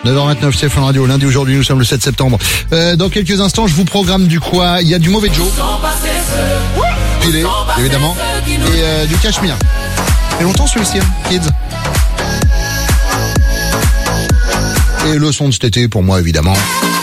9h29, c'est Fun Radio. Lundi, aujourd'hui, nous sommes le 7 septembre. Dans quelques instants, je vous programme du quoi? Il y a du Mauvais Joe. Pilé, évidemment. Et du Cachemire. Ça fait longtemps celui-ci, hein, Kids. Et le son de cet été pour moi, évidemment.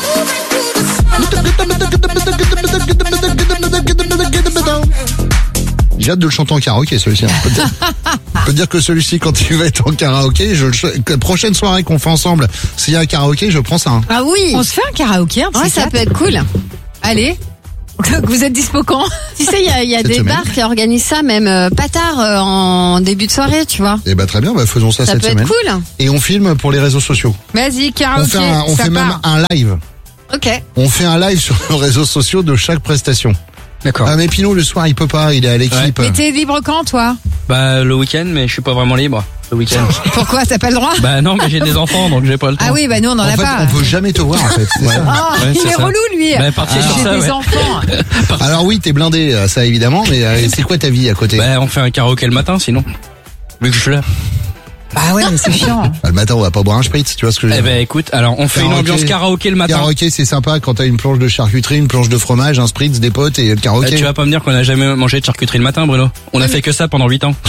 J'ai hâte de le chanter en karaoké, celui-ci. On peut dire que celui-ci, quand il va être en karaoké, la prochaine soirée qu'on fait ensemble, s'il y a un karaoké, je prends ça. Hein. Ah oui. On se fait un karaoké, un petit Ouais, ça peut être cool. Allez. Vous êtes dispo quand? Tu sais, il y a des bars qui organisent ça, même pas tard, en début de soirée, tu vois. Eh ben très bien, faisons ça cette semaine. Ça peut être cool. Et on filme pour les réseaux sociaux. Vas-y, karaoké. On fait même un live. Ok. On fait un live sur nos réseaux sociaux de chaque prestation. D'accord. Ah mais Pinot le soir il peut pas, il est à l'équipe. Ouais. Mais t'es libre quand toi? Bah le week-end, mais je suis pas vraiment libre le week-end. Pourquoi? T'as pas le droit? Bah non, mais j'ai des enfants donc j'ai pas le temps. Ah oui, bah nous on en a fait, pas. On peut jamais te voir en fait. C'est ça. Oh, Ouais, il est ça. relou lui. Bah, partir sur J'ai ça, des ouais. enfants. Alors oui, t'es blindé, ça évidemment, mais c'est quoi ta vie à côté? Bah on fait un karaoké le matin sinon. Vu que je suis là. Bah ouais, mais c'est chiant. Le matin on va pas boire un spritz, tu vois ce que je veux Eh dire? ben écoute, alors on fait une Karaoké. ambiance karaoké le matin. Karaoké c'est sympa quand t'as une planche de charcuterie, une planche de fromage, un spritz, des potes et le karaoké. Tu vas pas me dire qu'on a jamais mangé de charcuterie le matin, Bruno? On a fait que ça pendant 8 ans.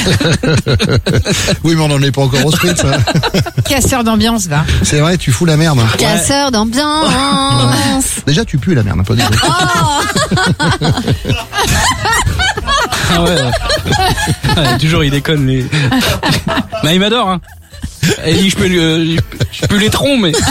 Oui mais on en est pas encore au spritz. Hein. Casseur d'ambiance, va. C'est vrai, tu fous la merde. Hein. Casseur d'ambiance. Déjà tu pues la merde, pas du tout. Ah ouais. Ouais, toujours il déconne mais. Bah il m'adore hein. Et je peux les troncs mais.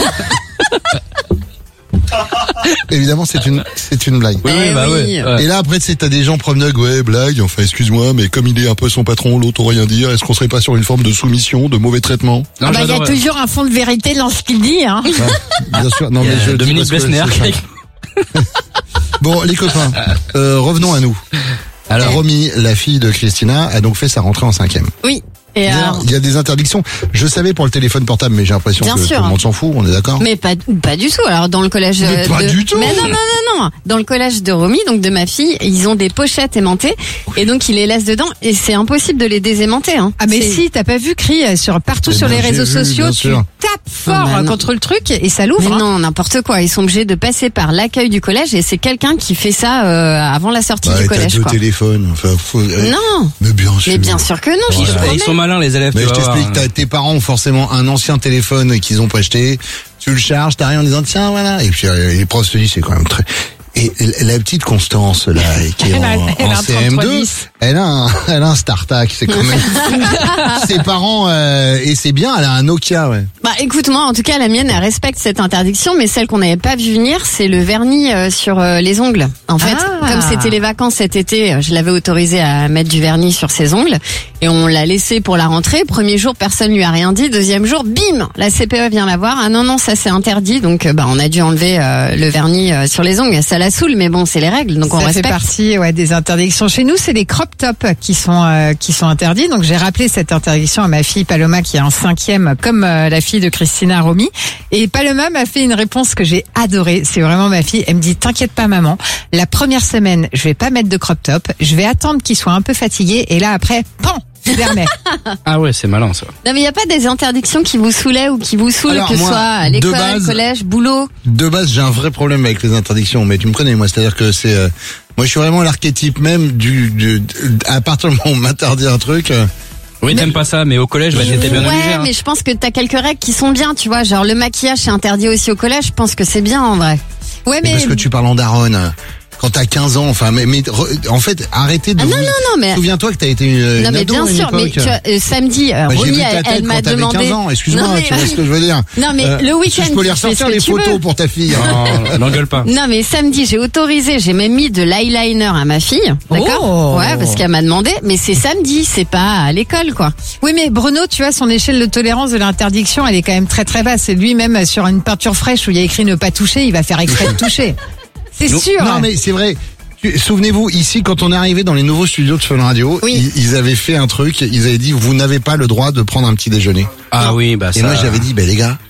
Évidemment c'est une blague. Oui, Eh bah oui. ouais. Et là après t'as des gens promeneurs, ouais blague, enfin excuse-moi mais comme il est un peu son patron, l'autre rien dire, est-ce qu'on serait pas sur une forme de soumission, de mauvais traitement? Non, Bah il y a j'adore, toujours un fond de vérité dans ce qu'il dit, hein. Ouais, bien sûr, non Il y mais a je dis Dominique parce que Besnéard c'est ça. Bon les copains, revenons à nous. Alors Romy, la fille de Christina, a donc fait sa rentrée en 5e. Oui. Et Il y a des interdictions. Je savais pour le téléphone portable, mais j'ai l'impression Bien que sûr. tout le monde s'en fout, on est d'accord? Mais pas du tout. Alors dans le collège Mais pas du tout. Mais non. Dans le collège de Romy, donc de ma fille, ils ont des pochettes aimantées et donc ils les laissent dedans et c'est impossible de les désaimanter. Hein. Ah mais C'est- si, t'as pas vu crie partout Eh sur ben, les réseaux j'ai vu, sociaux, bien tu sûr. tapes fort Ah bah non. contre le truc et ça Mais l'ouvre. hein. non, n'importe quoi. Ils sont obligés de passer par l'accueil du collège et c'est quelqu'un qui fait ça avant la sortie Ouais, du t'as collège. deux Quoi. téléphones. Enfin, Non, Mais bien sûr. mais bien sûr que non. Ouais. Je te promets. Ils sont malins les élèves. Mais tu je vas voir, t'explique, hein. tes parents ont forcément un ancien téléphone qu'ils ont pas acheté. Tu le charges, t'arrives en disant tiens voilà. Et puis les profs te disent c'est quand même très. Et la petite Constance là, qui est Elle a en un CM2, 3310. elle a un StarTAC, c'est quand même. Ses parents et c'est bien, elle a un Nokia, ouais. Bah écoute, moi en tout cas la mienne elle respecte cette interdiction, mais celle qu'on n'avait pas vu venir c'est le vernis sur les ongles. En fait, Ah. comme c'était les vacances cet été, je l'avais autorisé à mettre du vernis sur ses ongles et on l'a laissé pour la rentrée. Premier jour personne lui a rien dit, deuxième jour bim, la CPE vient la voir. Ah non ça c'est interdit, donc on a dû enlever le vernis sur les ongles. Ça la saoule, mais bon c'est les règles, donc on Ça fait respecte. partie des interdictions. Chez nous, c'est les crop tops qui sont interdits. Donc j'ai rappelé cette interdiction à ma fille Paloma qui est en 5e, comme la fille de Christina Romy. Et Paloma m'a fait une réponse que j'ai adorée. C'est vraiment ma fille. Elle me dit t'inquiète pas maman. La première semaine, je vais pas mettre de crop top. Je vais attendre qu'il soit un peu fatigué. Et là après, pan, je les remets. Ah ouais, c'est malin ça. Non mais il y a pas des interdictions qui vous saoulaient ou qui vous saoulent, Alors, que ce moi, soit à de l'école, base- collège, boulot. De base, j'ai un vrai problème avec les interdictions, mais tu me connais, moi, c'est-à-dire que c'est, moi, je suis vraiment l'archétype même à partir du moment où on m'interdit un truc. Oui, t'aimes pas ça, mais au collège, bah, t'étais bien Ouais, obligé. Hein. mais je pense que t'as quelques règles qui sont bien, tu vois. Genre le maquillage c'est interdit aussi au collège. Je pense que c'est bien en vrai. Ouais, mais Parce que tu parles en daronne. Quand t'as 15 ans, enfin, en fait, arrêtez de. Ah non, mais Souviens-toi que t'as été une non mais ado bien à une sûr. Mais époque. tu vois, samedi, Bah, j'ai Romy vu ta tête elle m'a quand t'avais demandé. 15 ans. Excuse-moi, Non, mais- tu vois ce que je veux dire. Non mais le week-end. Je peux les tu fais ressortir ce que les tu veux. photos pour ta fille. Non, n'engueule pas. Non mais samedi j'ai autorisé, j'ai même mis de l'eyeliner à ma fille, d'accord? Oh. Ouais, parce qu'elle m'a demandé, mais c'est samedi, c'est pas à l'école quoi. oui, mais Bruno, tu vois, son échelle de tolérance de l'interdiction, elle est quand même très très basse. Et lui-même, sur une peinture fraîche où il y a écrit ne pas toucher, il va faire exprès de toucher. C'est sûr. Non, mais c'est vrai. Souvenez-vous, ici, quand on est arrivé dans les nouveaux studios de Fun Radio, Oui. ils avaient fait un truc, ils avaient dit, vous n'avez pas le droit de prendre un petit déjeuner. Ah oui, bah ça. Et moi, j'avais dit, les gars,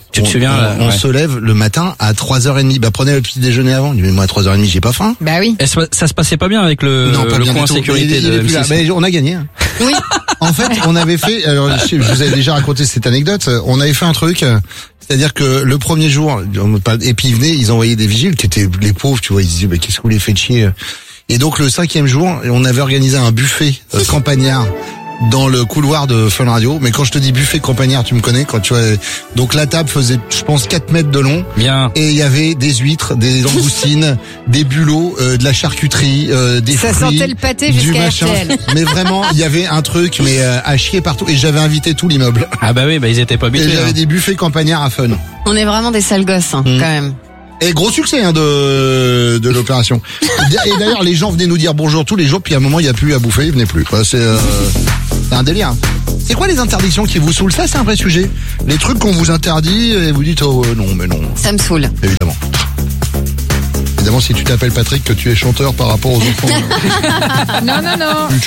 Tu te souviens, on se lève le matin à 3h30. Bah, prenez le petit déjeuner avant. Je dis, mais moi, à 3h30, j'ai pas faim. Bah oui. Et ça se passait pas bien avec le coin sécurité il est plus là. M6. Mais on a gagné. Hein. Oui. En fait, on avait fait, alors, je vous avais déjà raconté cette anecdote, on avait fait un truc, c'est-à-dire que le premier jour, et puis ils venaient, ils envoyaient des vigiles qui étaient les pauvres, tu vois, ils disaient, bah, qu'est-ce que vous les faites chier? Et donc le 5e jour, on avait organisé un buffet campagnard dans le couloir de Fun Radio. Mais quand je te dis buffet campagnard, tu me connais, quand tu vois, donc la table faisait, je pense, 4 mètres de long. Bien. Et il y avait des huîtres, des langoustines, des bulots, de la charcuterie, des fruits. Ça sentait le pâté du jusqu'à machin. RTL. Mais vraiment, il y avait un truc, mais à chier partout. Et j'avais invité tout l'immeuble. Ah bah oui, bah ils étaient pas Et habitués. j'avais des buffets campagnards à Fun. On est vraiment des sales gosses, quand même. Et gros succès de l'opération. Et d'ailleurs, les gens venaient nous dire bonjour tous les jours, puis à un moment, il n'y a plus à bouffer, ils venaient plus. C'est un délire. C'est quoi les interdictions qui vous saoulent? Ça, c'est un vrai sujet. Les trucs qu'on vous interdit et vous dites oh non, mais non. Ça me saoule. Évidemment. Évidemment, si tu t'appelles Patrick, que tu es chanteur par rapport aux enfants. Non.